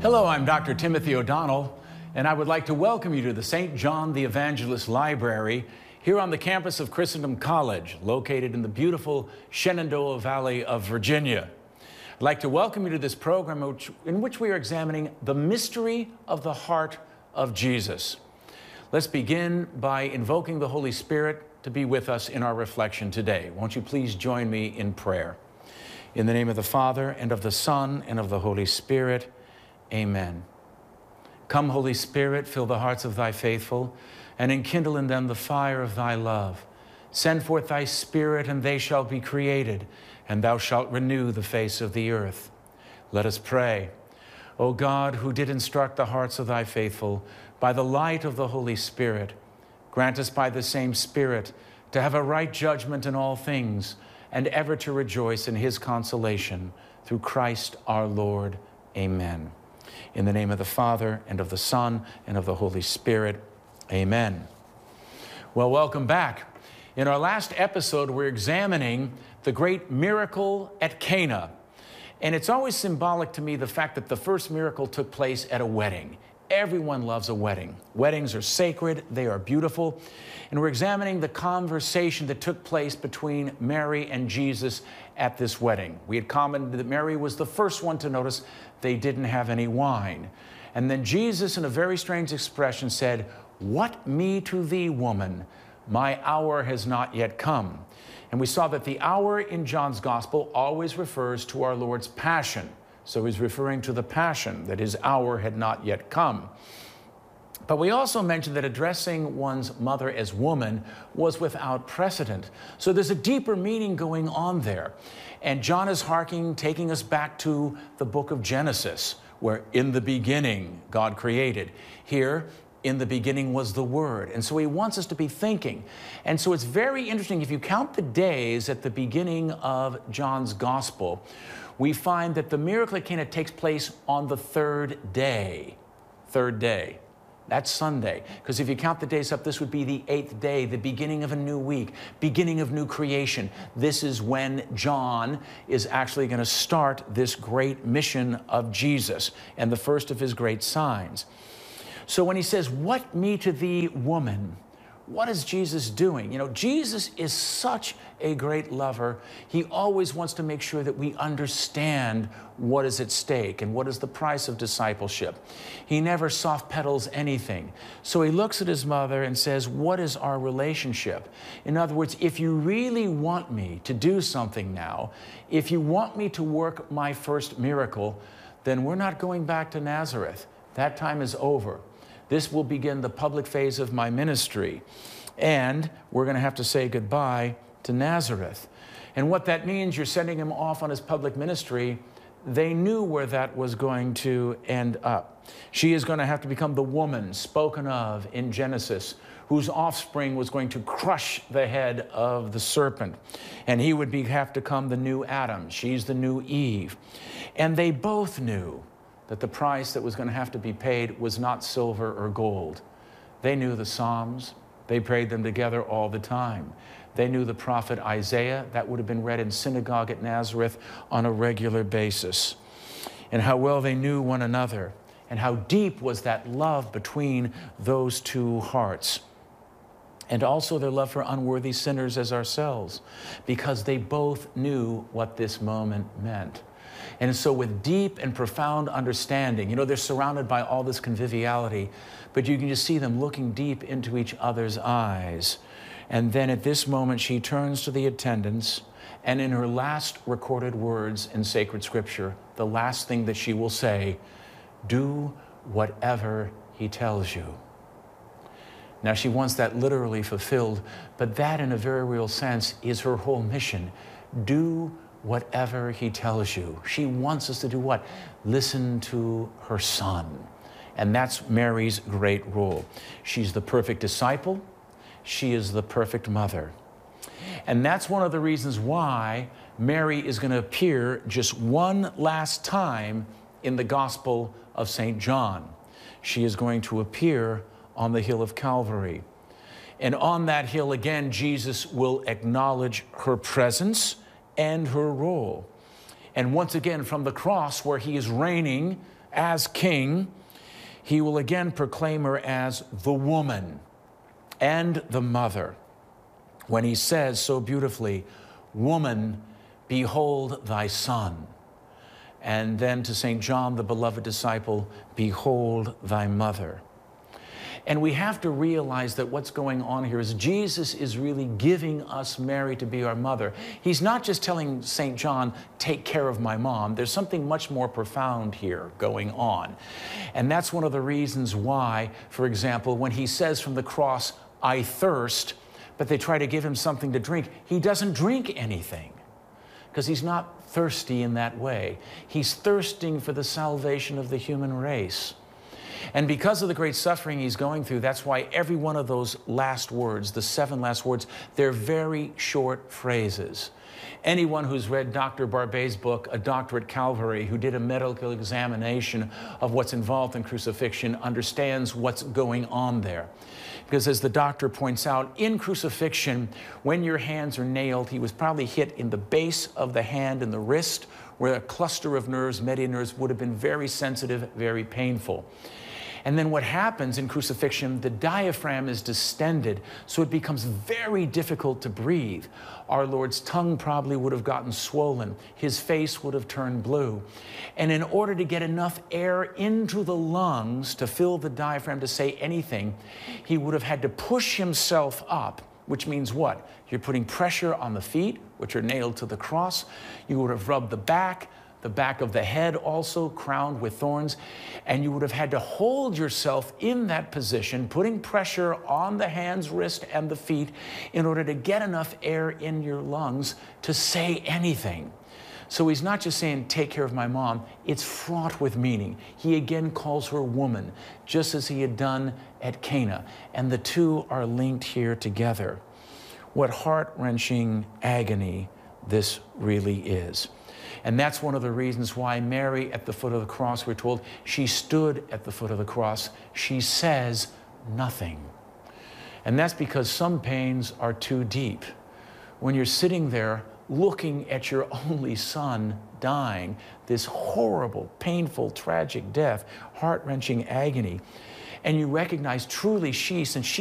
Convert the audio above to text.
Hello, I'm Dr. Timothy O'Donnell, and I would like to welcome you to the St. John the Evangelist Library here on the campus of Christendom College, located in the beautiful Shenandoah Valley of Virginia. I'd like to welcome you to this program in which we are examining the mystery of the heart of Jesus. Let's begin by invoking the Holy Spirit to be with us in our reflection today. Won't you please join me in prayer? In the name of the Father, and of the Son, and of the Holy Spirit, amen. Come, Holy Spirit, fill the hearts of thy faithful, and enkindle in them the fire of thy love. Send forth thy Spirit, and they shall be created, and thou shalt renew the face of the earth. Let us pray. O God, who did instruct the hearts of thy faithful by the light of the Holy Spirit, grant us by the same Spirit to have a right judgment in all things, and ever to rejoice in his consolation. Through Christ our Lord. Amen. In the name of the Father, and of the Son, and of the Holy Spirit. Amen. Well, welcome back. In our last episode, we're examining the great miracle at Cana. And it's always symbolic to me, the fact that the first miracle took place at a wedding. Everyone loves a wedding. Weddings are sacred, they are beautiful. And we're examining the conversation that took place between Mary and Jesus at this wedding. We had commented that Mary was the first one to notice they didn't have any wine. And then Jesus, in a very strange expression, said, "What me to thee, woman? My hour has not yet come." And we saw that the hour in John's gospel always refers to our Lord's passion. So he's referring to the passion, that his hour had not yet come. But we also mentioned that addressing one's mother as woman was without precedent. So there's a deeper meaning going on there. And John is taking us back to the book of Genesis, where in the beginning God created. Here, in the beginning was the Word. And so he wants us to be thinking. And so it's very interesting, if you count the days at the beginning of John's gospel, we find that the miracle at Cana takes place on the third day. Third day. That's Sunday. Because if you count the days up, this would be the 8th day, the beginning of a new week, beginning of new creation. This is when John is actually going to start this great mission of Jesus and the first of his great signs. So when he says, "What me to thee, woman?" what is Jesus doing? You know, Jesus is such a great lover. He always wants to make sure that we understand what is at stake and what is the price of discipleship. He never soft pedals anything. So he looks at his mother and says, what is our relationship? In other words, if you really want me to do something now, if you want me to work my first miracle, then we're not going back to Nazareth. That time is over. This will begin the public phase of my ministry. And we're going to have to say goodbye to Nazareth. And what that means, you're sending him off on his public ministry. They knew where that was going to end up. She is going to have to become the woman spoken of in Genesis, whose offspring was going to crush the head of the serpent. And he would have to become the new Adam. She's the new Eve. And they both knew that the price that was going to have to be paid was not silver or gold. They knew the Psalms. They prayed them together all the time. They knew the prophet Isaiah. That would have been read in synagogue at Nazareth on a regular basis. And how well they knew one another, and how deep was that love between those two hearts. And also their love for unworthy sinners as ourselves, because they both knew what this moment meant. And so with deep and profound understanding, you know, they're surrounded by all this conviviality, but you can just see them looking deep into each other's eyes. And then at this moment, she turns to the attendants, and in her last recorded words in sacred scripture, the last thing that she will say, "Do whatever he tells you." Now, she wants that literally fulfilled, but that in a very real sense is her whole mission. Do whatever he tells you. She wants us to do what? Listen to her son. And that's Mary's great role. She's the perfect disciple. She is the perfect mother. And that's one of the reasons why Mary is going to appear just one last time in the Gospel of St. John. She is going to appear on the hill of Calvary. And on that hill, again, Jesus will acknowledge her presence and her role. And once again, from the cross where he is reigning as king, he will again proclaim her as the woman and the mother, when he says so beautifully, "Woman, behold thy son." And then to St. John, the beloved disciple, "Behold thy mother." And we have to realize that what's going on here is Jesus is really giving us Mary to be our mother. He's not just telling St. John, "Take care of my mom." There's something much more profound here going on. And that's one of the reasons why, for example, when he says from the cross, "I thirst," but they try to give him something to drink, he doesn't drink anything, because he's not thirsty in that way. He's thirsting for the salvation of the human race. And because of the great suffering he's going through, that's why every one of those last words, the 7 last words, they're very short phrases. Anyone who's read Dr. Barbet's book, A Doctor at Calvary, who did a medical examination of what's involved in crucifixion, understands what's going on there. Because as the doctor points out, in crucifixion, when your hands are nailed, he was probably hit in the base of the hand and the wrist, where a cluster of nerves, median nerves, would have been very sensitive, very painful. And then what happens in crucifixion, the diaphragm is distended, so it becomes very difficult to breathe. Our Lord's tongue probably would have gotten swollen. His face would have turned blue. And in order to get enough air into the lungs to fill the diaphragm to say anything, he would have had to push himself up, which means what? You're putting pressure on the feet, which are nailed to the cross. You would have rubbed the back of the head also crowned with thorns, and you would have had to hold yourself in that position, putting pressure on the hands, wrist, and the feet in order to get enough air in your lungs to say anything. So he's not just saying, "Take care of my mom." It's fraught with meaning. He again calls her woman, just as he had done at Cana, and the two are linked here together. What heart-wrenching agony this really is. And that's one of the reasons why Mary at the foot of the cross, we're told, she stood at the foot of the cross. She says nothing. And that's because some pains are too deep. When you're sitting there looking at your only son dying, this horrible, painful, tragic death, heart-wrenching agony, and you recognize truly since she